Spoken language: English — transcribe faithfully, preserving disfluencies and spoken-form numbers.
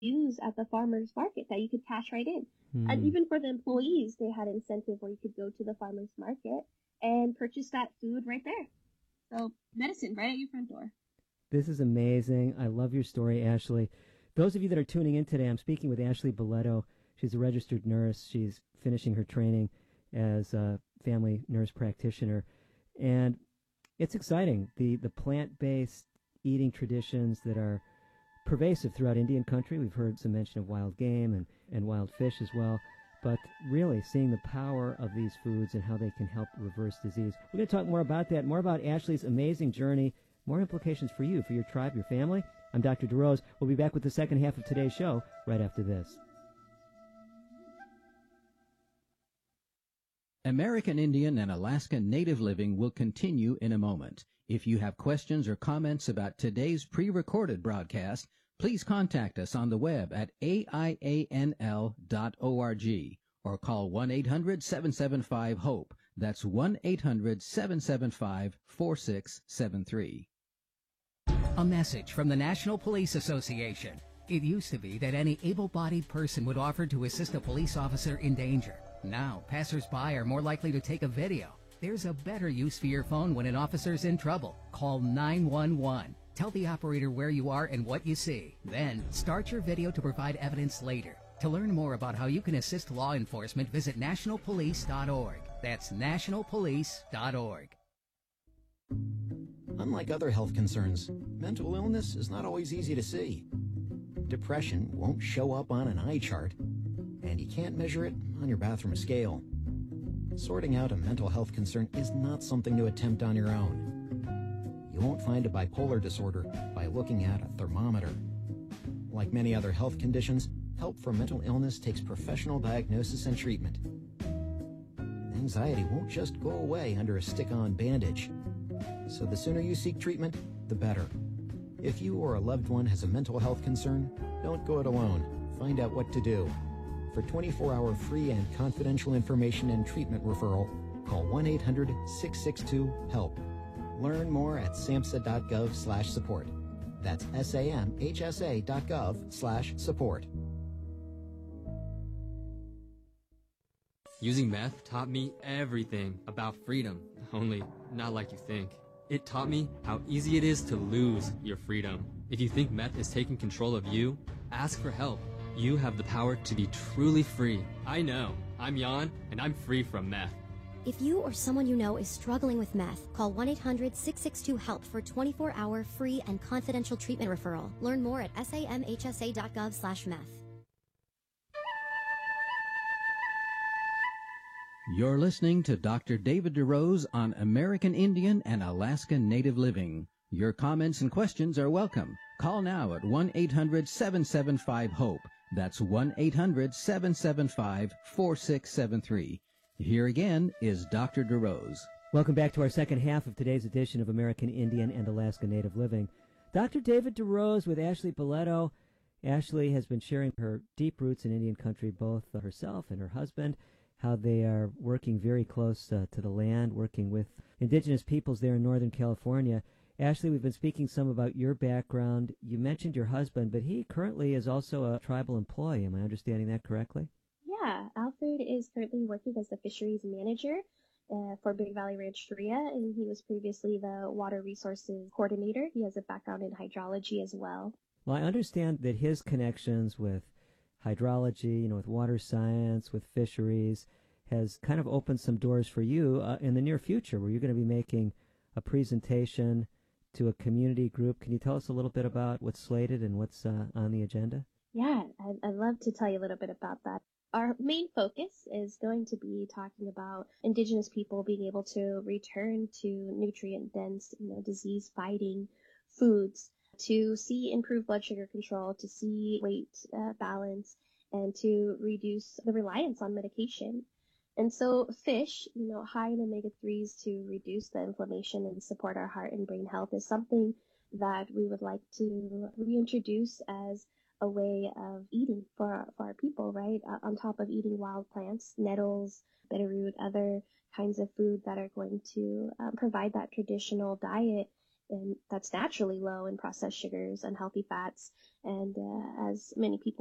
use at the farmer's market that you could cash right in. Hmm. And even for the employees, they had incentive where you could go to the farmer's market and purchase that food right there. So medicine right at your front door. This is amazing. I love your story, Ashley. Those of you that are tuning in today, I'm speaking with Ashley Boletto. She's a registered nurse. She's finishing her training as a family nurse practitioner. And it's exciting, the, the plant-based eating traditions that are pervasive throughout Indian country. We've heard some mention of wild game and, and wild fish as well. But really seeing the power of these foods and how they can help reverse disease. We're going to talk more about that, more about Ashley's amazing journey, more implications for you, for your tribe, your family. I'm Doctor DeRose. We'll be back with the second half of today's show right after this. American Indian and Alaska Native Living will continue in a moment. If you have questions or comments about today's pre-recorded broadcast, please contact us on the web at A I A N L dot org or call one eight hundred seven seven five HOPE. That's one eight hundred seven seven five four six seven three. A message from the National Police Association. It used to be that any able-bodied person would offer to assist a police officer in danger. Now, passers-by are more likely to take a video. There's a better use for your phone when an officer's in trouble. Call nine one one. Tell the operator where you are and what you see. Then, start your video to provide evidence later. To learn more about how you can assist law enforcement, visit national police dot org. That's national police dot org. Unlike other health concerns, mental illness is not always easy to see. Depression won't show up on an eye chart, and you can't measure it on your bathroom scale. Sorting out a mental health concern is not something to attempt on your own. You won't find a bipolar disorder by looking at a thermometer. Like many other health conditions, help for mental illness takes professional diagnosis and treatment. Anxiety won't just go away under a stick-on bandage. So the sooner you seek treatment, the better. If you or a loved one has a mental health concern, don't go it alone. Find out what to do. For twenty-four hour free and confidential information and treatment referral, call one eight hundred six six two HELP. Learn more at samhsa dot gov slash support. That's S A M H S A dot gov slash support. Using meth taught me everything about freedom, only not like you think. It taught me how easy it is to lose your freedom. If you think meth is taking control of you, ask for help. You have the power to be truly free. I know. I'm Jan, and I'm free from meth. If you or someone you know is struggling with meth, call one eight hundred six six two HELP for twenty-four hour free and confidential treatment referral. Learn more at S A M H S A dot gov slash meth. You're listening to Doctor David DeRose on American Indian and Alaska Native Living. Your comments and questions are welcome. Call now at one eight hundred seven seven five HOPE. That's one eight hundred seven seven five four six seven three. Here again is Doctor DeRose. Welcome back to our second half of today's edition of American Indian and Alaska Native Living. Doctor David DeRose with Ashley Boletto. Ashley has been sharing her deep roots in Indian country, both herself and her husband, how they are working very close uh, to the land, working with indigenous peoples there in Northern California. Ashley, we've been speaking some about your background. You mentioned your husband, but he currently is also a tribal employee. Am I understanding that correctly? Yeah, Alfred is currently working as the fisheries manager uh, for Big Valley Rancheria, and he was previously the water resources coordinator. He has a background in hydrology as well. Well, I understand that his connections with hydrology, you know, with water science, with fisheries, has kind of opened some doors for you uh, in the near future, where you're going to be making a presentation to a community group. Can you tell us a little bit about what's slated and what's uh, on the agenda? Yeah, I'd, I'd love to tell you a little bit about that. Our main focus is going to be talking about indigenous people being able to return to nutrient-dense, you know, disease-fighting foods, to see improved blood sugar control, to see weight uh, balance, and to reduce the reliance on medication. And so fish, you know, high in omega threes to reduce the inflammation and support our heart and brain health is something that we would like to reintroduce as a way of eating for our, for our people, right? Uh, on top of eating wild plants, nettles, bitterroot, other kinds of food that are going to um, provide that traditional diet and that's naturally low in processed sugars, unhealthy fats, and uh, as many people